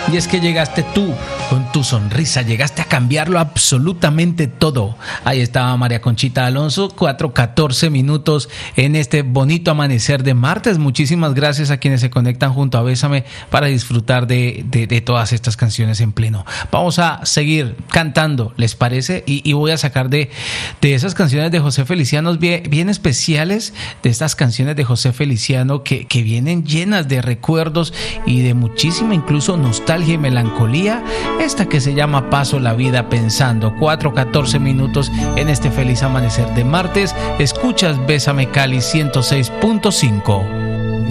Y es que llegaste tú con tu sonrisa, llegaste a cambiarlo absolutamente todo. Ahí estaba María Conchita Alonso, 4:14 minutos en este bonito amanecer de martes. Muchísimas gracias a quienes se conectan junto a Bésame para disfrutar de todas estas canciones en pleno. Vamos a seguir cantando, ¿les parece? Y voy a sacar de esas canciones de José Feliciano bien especiales, de estas canciones de José Feliciano que vienen llenas de recuerdos y de muchísima incluso nostalgia y melancolía. Esta que se llama Paso la vida pensando. 4:14 minutos en este feliz amanecer de martes. Escuchas Bésame Cali 106.5.